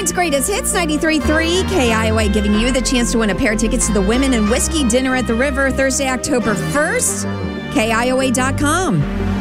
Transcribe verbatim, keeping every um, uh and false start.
It's Greatest Hits ninety-three point three K I O A, giving you the chance to win a pair of tickets to the Women and Whiskey Dinner at the River Thursday, October first. K I O A dot com.